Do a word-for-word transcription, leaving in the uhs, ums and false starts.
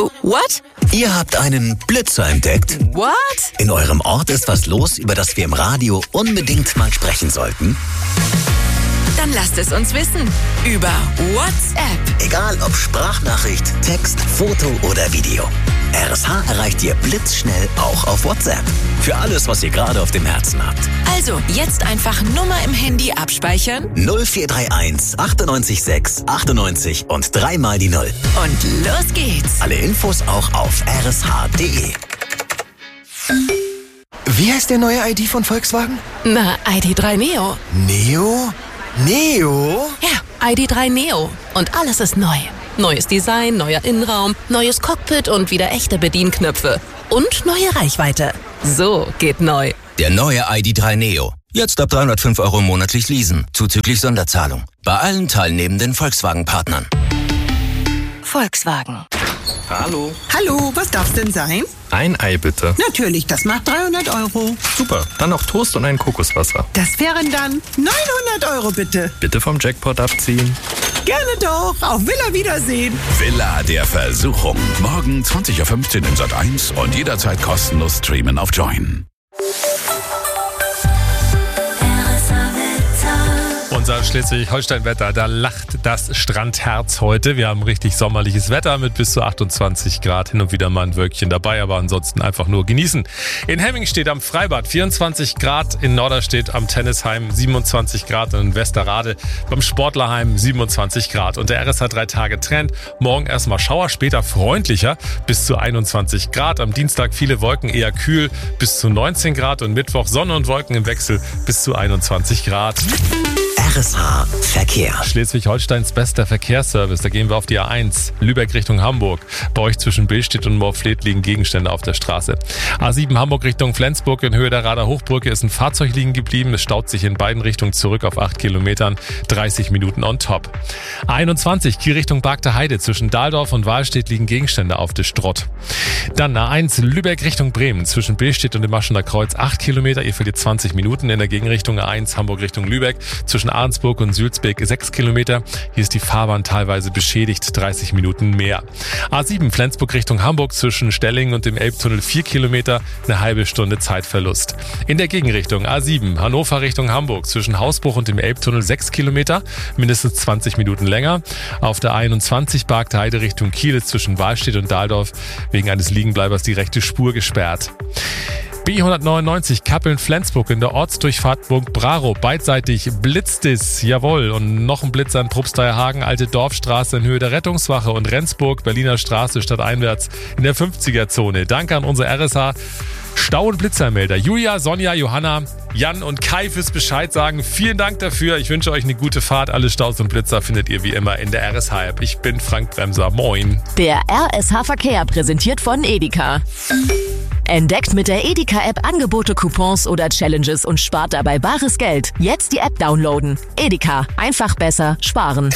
What? Ihr habt einen Blitzer entdeckt. What? In eurem Ort ist was los, über das wir im Radio unbedingt mal sprechen sollten. Dann lasst es uns wissen. Über WhatsApp. Egal ob Sprachnachricht, Text, Foto oder Video. R S H erreicht ihr blitzschnell auch auf WhatsApp. Für alles, was ihr gerade auf dem Herzen habt. Also, jetzt einfach Nummer im Handy abspeichern. null vier drei eins achtundneunzig sechs achtundneunzig und dreimal die Null. Und los geht's. Alle Infos auch auf r s h punkt d e. Wie heißt der neue I D von Volkswagen? Na, I D drei Neo. Neo? Neo? Ja, I D drei Neo. Und alles ist neu. Neues Design, neuer Innenraum, neues Cockpit und wieder echte Bedienknöpfe. Und neue Reichweite. So geht neu. Der neue I D drei Neo. Jetzt ab dreihundertfünf Euro monatlich leasen, zuzüglich Sonderzahlung. Bei allen teilnehmenden Volkswagen-Partnern. Volkswagen. Hallo. Hallo, was darf's denn sein? Ein Ei bitte. Natürlich, das macht dreihundert Euro. Super, dann noch Toast und ein Kokoswasser. Das wären dann neunhundert Euro bitte. Bitte vom Jackpot abziehen. Gerne doch, auf Villa Wiedersehen. Villa der Versuchung. Morgen zwanzig Uhr fünfzehn im Sat eins und jederzeit kostenlos streamen auf Join. Unser Schleswig-Holstein-Wetter, da lacht das Strandherz heute. Wir haben richtig sommerliches Wetter mit bis zu achtundzwanzig Grad. Hin und wieder mal ein Wölkchen dabei, aber ansonsten einfach nur genießen. In Hemming steht am Freibad vierundzwanzig Grad, in Norderstedt am Tennisheim siebenundzwanzig Grad und in Westerrade beim Sportlerheim siebenundzwanzig Grad. Und der R S H drei Tage Trend. Morgen erstmal Schauer, später freundlicher bis zu einundzwanzig Grad. Am Dienstag viele Wolken, eher kühl bis zu neunzehn Grad und Mittwoch Sonne und Wolken im Wechsel bis zu einundzwanzig Grad. R S H Verkehr. Schleswig-Holsteins bester Verkehrsservice, da gehen wir auf die A eins. Lübeck Richtung Hamburg. Bei euch zwischen Billstedt und Moorfleet liegen Gegenstände auf der Straße. A sieben Hamburg Richtung Flensburg. In Höhe der Rader Hochbrücke ist ein Fahrzeug liegen geblieben. Es staut sich in beiden Richtungen zurück auf acht Kilometern. dreißig Minuten on top. A einundzwanzig Kiel Richtung Bargter Heide. Zwischen Dahldorf und Wahlstedt liegen Gegenstände auf der Strott. Dann A eins Lübeck Richtung Bremen. Zwischen Billstedt und dem Maschener Kreuz acht Kilometer. Ihr verliert zwanzig Minuten. In der Gegenrichtung A eins Hamburg Richtung Lübeck. Zwischen Ahrensburg und Sülzbeek sechs Kilometer. Hier ist die Fahrbahn teilweise beschädigt, dreißig Minuten mehr. A sieben Flensburg Richtung Hamburg zwischen Stellingen und dem Elbtunnel vier Kilometer, eine halbe Stunde Zeitverlust. In der Gegenrichtung A sieben Hannover Richtung Hamburg zwischen Hausbruch und dem Elbtunnel sechs Kilometer, mindestens zwanzig Minuten länger. Auf der A einundzwanzig Bargter Heide Richtung Kiel ist zwischen Wahlstedt und Dahldorf wegen eines Liegenbleibers die rechte Spur gesperrt. B hundertneunundneunzig Kappeln-Flensburg in der Ortsdurchfahrt Burg Braro. Beidseitig blitzt es, jawohl. Und noch ein Blitz an Probsteierhagen, Alte Dorfstraße in Höhe der Rettungswache und Rendsburg, Berliner Straße stadteinwärts in der fünfziger-Zone. Danke an unser R S H Stau- und Blitzermelder. Julia, Sonja, Johanna, Jan und Kai fürs Bescheid sagen. Vielen Dank dafür. Ich wünsche euch eine gute Fahrt. Alle Staus und Blitzer findet ihr wie immer in der R S H-App. Ich bin Frank Bremser. Moin. Der R S H Verkehr präsentiert von Edeka. Entdeckt mit der Edeka-App Angebote, Coupons oder Challenges und spart dabei bares Geld. Jetzt die App downloaden. Edeka. Einfach besser sparen.